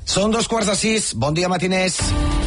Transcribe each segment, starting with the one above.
Són 5:15. Bon dia, matiners.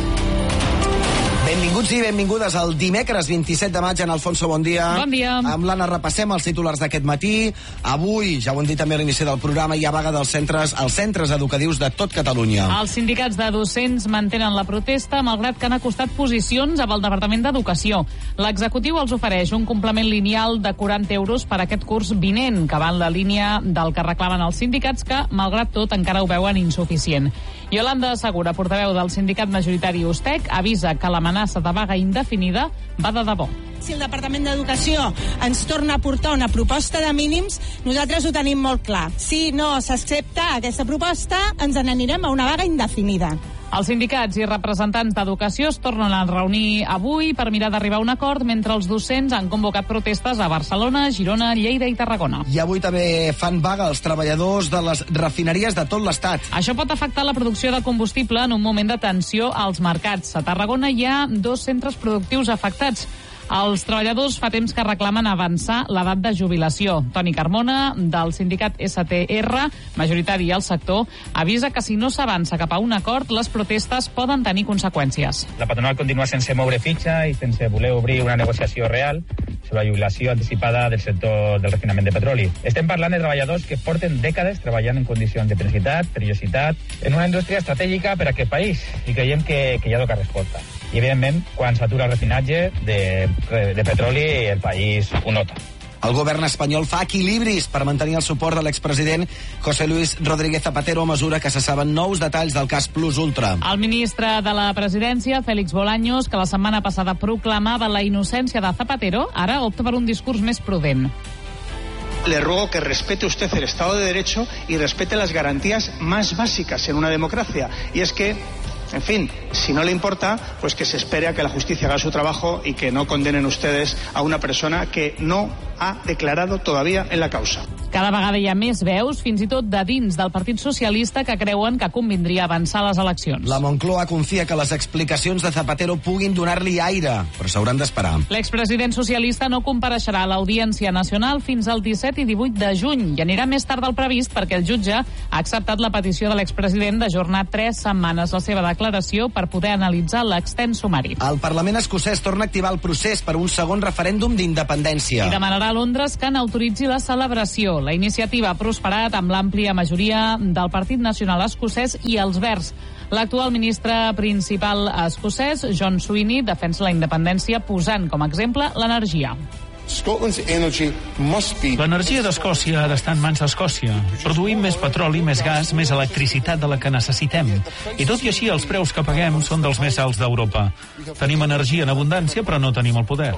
Benvinguts i benvingudes al dimecres 27 de maig. En Alfonso, bon dia. Bon dia. Amb l'Anna repassem els titulars d'aquest matí. Avui, ja ho hem dit també a l'inici del programa, hi ha vaga als centres educatius de tot Catalunya. Els sindicats de docents mantenen la protesta, malgrat que han acostat posicions amb el Departament d'Educació. L'executiu els ofereix un complement lineal de 40 euros per a aquest curs vinent, que va en la línia del que reclamen els sindicats, que, malgrat tot, encara ho veuen insuficient. Yolanda Segura, portaveu del sindicat majoritari USTEC, avisa que l'amenaça de vaga indefinida va de debò. Si el Departament d'Educació ens torna a portar una proposta de mínims, nosaltres ho tenim molt clar. Si no s'accepta aquesta proposta, ens n'anirem a una vaga indefinida. Els sindicats i representants d'Educació es tornen a reunir avui per mirar d'arribar a un acord, mentre els docents han convocat protestes a Barcelona, Girona, Lleida i Tarragona. I avui també fan vaga els treballadors de les refineries de tot l'Estat. Això pot afectar la producció de combustible en un moment de tensió als mercats. A Tarragona hi ha 2 centres productius afectats. Els treballadors fa temps que reclamen avançar l'edat de jubilació. Toni Carmona, del sindicat STR, majoritari al sector, avisa que si no s'avança cap a un acord, les protestes poden tenir conseqüències. La patronal continua sense moure fitxa i sense voler obrir una negociació real sobre la jubilació anticipada del sector del refinament de petroli. Estem parlant de treballadors que porten dècades treballant en condicions de tenacitat, perillositat, en una indústria estratègica per a aquest país, i creiem que ja toca resposta. I, evidentment, quan s'atura el refinatge de petroli, el país ho nota. El govern espanyol fa equilibris per mantenir el suport de l'expresident José Luis Rodríguez Zapatero a mesura que se saben nous detalls del cas Plus Ultra. El ministre de la Presidència, Félix Bolaños, que la setmana passada proclamava la innocència de Zapatero, ara opta per un discurs més prudent. Le ruego que respete usted el Estado de Derecho y respete las garantías más básicas en una democracia. Y es que, en fin, si no le importa, pues que se espere a que la justicia haga su trabajo y que no condenen ustedes a una persona que no ha declarado todavía en la causa. Cada vegada hi ha més veus, fins i tot de dins del Partit Socialista, que creuen que convindria avançar les eleccions. La Moncloa confia que les explicacions de Zapatero puguin donar-li aire, però s'hauran d'esperar. L'expresident socialista no compareixerà a l'Audiència Nacional fins al 17 i 18 de juny i anirà més tard del previst perquè el jutge ha acceptat la petició de l'expresident d'ajornar 3 setmanes la seva declaració per poder analitzar l'extens sumari. El Parlament escocès torna a activar el procés per un segon referèndum d'independència. I demanarà a Londres que n'autoritzi la celebració. La iniciativa ha prosperat amb l'àmplia majoria del Partit Nacional Escocès i els Verds. L'actual ministre principal escocès, John Sweeney, defensa la independència posant com a exemple l'energia. L'energia d'Escòcia ha d'estar en mans d'Escòcia. Produïm més petroli, més gas, més electricitat de la que necessitem. I tot i així, els preus que paguem són dels més alts d'Europa. Tenim energia en abundància, però no tenim el poder.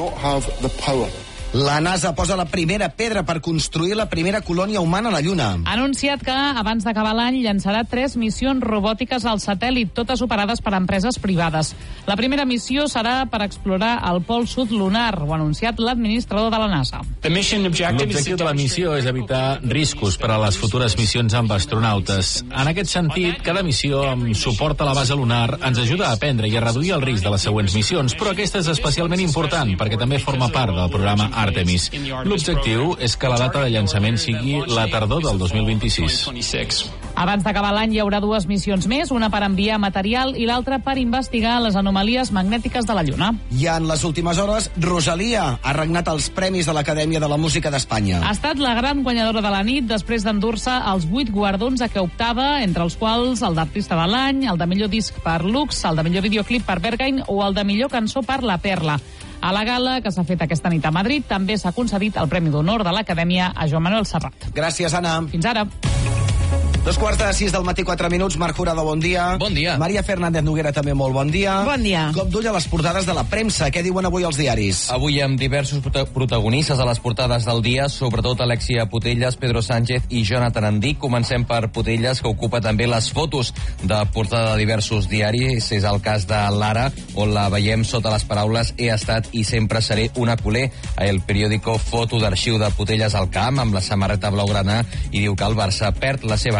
La NASA posa la primera pedra per construir la primera colònia humana a la Lluna. Ha anunciat que, abans d'acabar l'any, llançarà 3 missions robòtiques al satèl·lit, totes operades per empreses privades. La primera missió serà per explorar el pol sud lunar, ho ha anunciat l'administrador de la NASA. L'objectiu de la missió és evitar riscos per a les futures missions amb astronautes. En aquest sentit, cada missió amb suport a la base lunar ens ajuda a aprendre i a reduir el risc de les següents missions, però aquesta és especialment important perquè també forma part del programa Artemis. L'objectiu és que la data de llançament sigui la tardor del 2026. Abans d'acabar l'any hi haurà 2 missions més, una per enviar material i l'altra per investigar les anomalies magnètiques de la Lluna. I en les últimes hores, Rosalía ha regnat els premis de l'Acadèmia de la Música d'Espanya. Ha estat la gran guanyadora de la nit després d'endur-se els 8 guardons a què optava, entre els quals el d'artista de l'any, el de millor disc per Lux, el de millor videoclip per Berghain o el de millor cançó per La Perla. A la gala, que s'ha fet aquesta nit a Madrid, també s'ha concedit el Premi d'Honor de l'Acadèmia a Joan Manuel Serrat. Gràcies, Anna. Fins ara. 5:45 del matí, 4 minuts. Marc Jurado, bon dia. Bon dia. Maria Fernández Noguera, també molt bon dia. Bon dia. Cop d'ull a les portades de la premsa. Què diuen avui els diaris? Avui amb diversos protagonistes a les portades del dia, sobretot Alexia Putellas, Pedro Sánchez i Jonathan Andí. Comencem per Putellas, que ocupa també les fotos de portada de diversos diaris. És el cas de l'Ara, on la veiem sota les paraules "He estat i sempre seré una culer". El periòdico foto d'arxiu de Putellas al camp, amb la samarreta blaugrana, i diu que el Barça perd la seva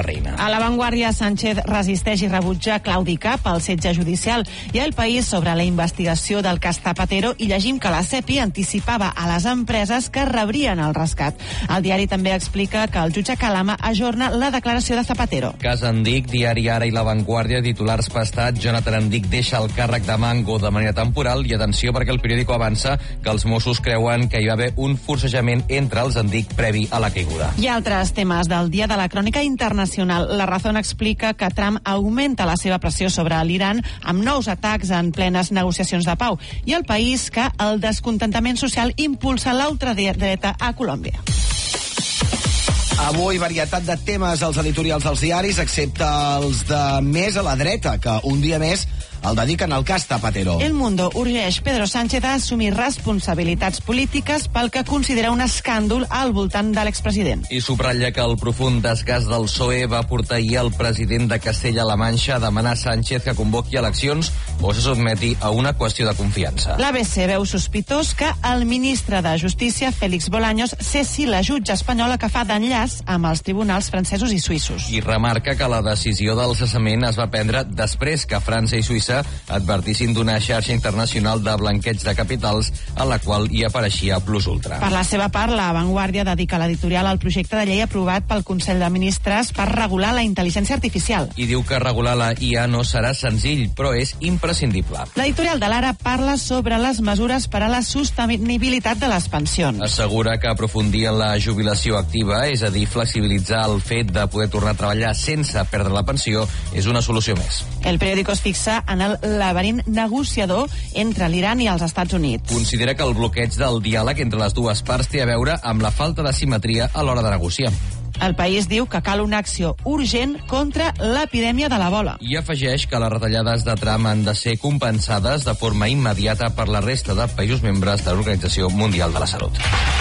reina. A La Vanguardia, Sánchez resisteix i rebutja claudicar pel setge judicial i El País sobre la investigació del cas Zapatero i llegim que la CEPI anticipava a les empreses que rebrien el rescat. El diari també explica que el jutge Calama ajorna la declaració de Zapatero. Cas Andic, Diari Ara i La Vanguardia, titulars pastat, Jonathan Andic deixa el càrrec de Mango de manera temporal i atenció perquè el periòdico avança que els Mossos creuen que hi va haver un forcejament entre els Andic previ a la caiguda. I altres temes del dia de la crònica internacional. La Razón explica que Trump augmenta la seva pressió sobre l'Iran amb nous atacs en plenes negociacions de pau. I El País que el descontentament social impulsa l'ultradreta a Colòmbia. Avui, varietat de temes als editorials dels diaris, excepte els de més a la dreta, que un dia més el dediquen al cas Zapatero. El Mundo urgeix Pedro Sánchez a assumir responsabilitats polítiques pel que considera un escàndol al voltant de l'expresident. I subratlla que el profund desgast del PSOE va portar ahir el president de Castella-La Manxa a demanar a Sánchez que convoqui eleccions o se sotmeti a una qüestió de confiança. L'ABC veu sospitós que el ministre de Justícia, Félix Bolaños, cessi la jutge espanyola que fa d'enllaç amb els tribunals francesos i suïssos. I remarca que la decisió del cessament es va prendre després que França i Suïssa advertissin d'una xarxa internacional de blanqueig de capitals a la qual hi apareixia Plus Ultra. Per la seva part, La Vanguardia dedica l'editorial al projecte de llei aprovat pel Consell de Ministres per regular la intel·ligència artificial. I diu que regular la IA no serà senzill, però és imprescindible. L'editorial de l'Ara parla sobre les mesures per a la sostenibilitat de les pensions. Assegura que aprofundir en la jubilació activa, és a dir, flexibilitzar el fet de poder tornar a treballar sense perdre la pensió, és una solució més. El periòdico es fixa en el laberint negociador entre l'Iran i els Estats Units. Considera que el bloqueig del diàleg entre les dues parts té a veure amb la falta de simetria a l'hora de negociar. El País diu que cal una acció urgent contra l'epidèmia de l'Ebola. I afegeix que les retallades de Trump han de ser compensades de forma immediata per la resta de països membres de l'Organització Mundial de la Salut.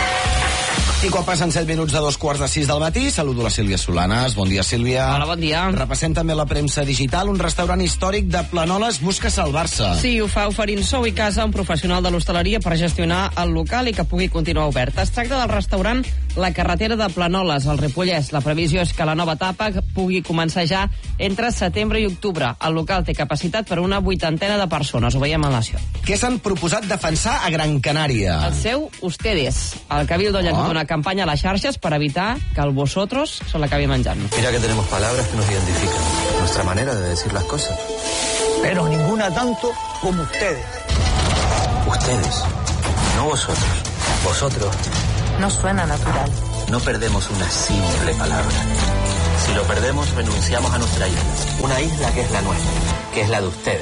I quan passen 7 minuts de 2:45 del matí, saludo la Sílvia Solanes. Bon dia, Sílvia. Hola, bon dia. Repassem també la premsa digital. Un restaurant històric de Planoles busca salvar-se. Sí, ho fa oferint sou i casa a un professional de l'hostaleria per gestionar el local i que pugui continuar obert. Es tracta del restaurant La Carretera de Planoles, al Ripollès. La previsió és que la nova etapa pugui començar ja entre setembre i octubre. El local té capacitat per una 80 de persones. Ho veiem a la Nació. Què s'han proposat defensar a Gran Canària? El seu Ustedes. El Cabildo ha llançat una campanya a les xarxes per evitar que el vosotros se l'acabi menjant. Mira que tenemos palabras que nos identifican, nuestra manera de decir las cosas. Pero ninguna tanto como ustedes. Ustedes, no vosotros. Vosotros. No suena natural. No perdemos una simple palabra. Si lo perdemos, renunciamos a nuestra isla. Una isla que es la nuestra, que es la de ustedes.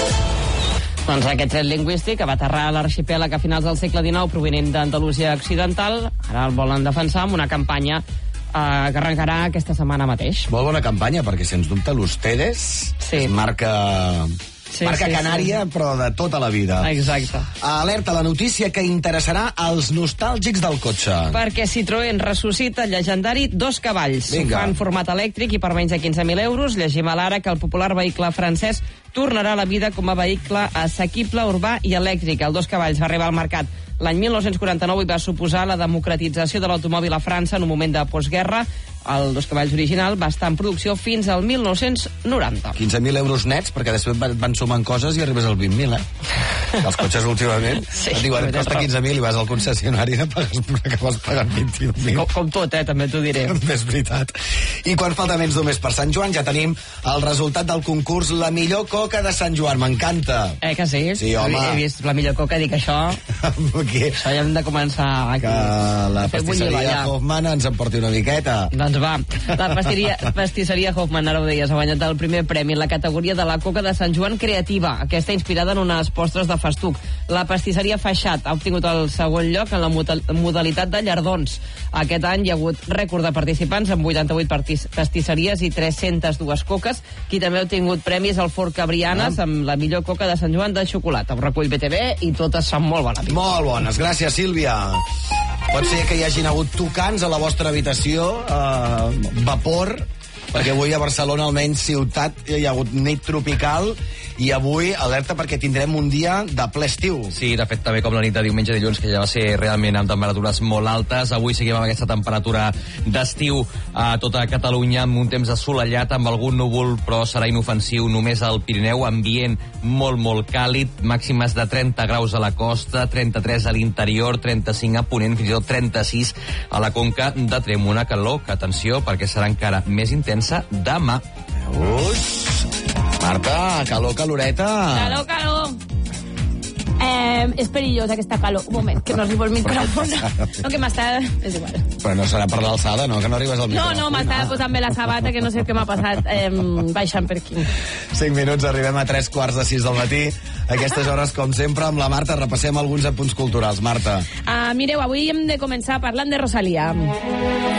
Doncs aquest tret lingüístic que va aterrar a l'arxipèlag a finals del segle XIX provenent d'Andalusia Occidental, ara el volen defensar amb una campanya que arrencarà aquesta setmana mateix. Molt bona campanya, perquè sens dubte l'Ustedes marca canària, però de tota la vida. Exacte. Alerta, la notícia que interessarà als nostàlgics del cotxe. Perquè Citroën ressuscita el llegendari Dos Cavalls. Ho fa en format elèctric i per menys de 15.000 euros. Llegim a l'Ara que el popular vehicle francès tornarà a la vida com a vehicle assequible, urbà i elèctric. El Dos Cavalls va arribar al mercat l'any 1949 i va suposar la democratització de l'automòbil a França en un moment de postguerra. El Dos Cavalls original va estar en producció fins al 1990. 15.000 euros nets, perquè després van sumant coses i arribes als 20.000, Els cotxes últimament et diuen costa 15.000 i vas al concessionari i acabes pagant 21.000. Com tot, també t'ho diré. És veritat. I quan falta menys d'un mes per Sant Joan ja tenim el resultat del concurs La millor coca de Sant Joan. M'encanta. Que sí? Sí, home. He vist La millor coca, dic això. Això ja hem de començar aquí. Que la pastisseria Hoffman ens en porti una miqueta. Doncs va, la pastisseria Hoffman, ara ho deies, ha guanyat el primer premi en la categoria de la coca de Sant Joan creativa, aquesta inspirada en unes postres de festuc. La pastisseria Faixat ha obtingut el segon lloc en la modalitat de llardons. Aquest any hi ha hagut rècord de participants amb 88 pastisseries i 302 coques. Qui també ha obtingut premis al Fort Cabrianes amb la millor coca de Sant Joan de xocolata. Ho recull BTV i totes són molt bones. Molt bones, gràcies, Sílvia. Pot ser que hi hagin hagut tocants a la vostra habitació, vapor, perquè avui a Barcelona, almenys ciutat, hi ha hagut nit tropical i avui alerta perquè tindrem un dia de ple estiu. Sí, de fet, també com la nit de diumenge dilluns, que ja va ser realment amb temperatures molt altes. Avui seguim amb aquesta temperatura d'estiu a tota Catalunya, amb un temps assolellat, amb algun núvol, però serà inofensiu només al Pirineu, ambient molt, molt càlid, màximes de 30 graus a la costa, 33 a l'interior, 35 a Ponent, fins i tot 36 a la Conca de Tremp. Una calor que, atenció, perquè serà encara més intensa demà. Marta, caloreta. Calor. És perillosa aquesta calor. Un moment, que no arribo al micròfon. No, que m'està... És igual. Però no serà per l'alçada, no? Que no arribes al micròfon. No, m'està posant bé la sabata, que no sé què m'ha passat baixant per aquí. 5 minuts, arribem a 3:45 del matí. Aquestes hores, com sempre, amb la Marta repassem alguns apunts culturals. Marta. Mireu, avui hem de començar parlant de Rosalía.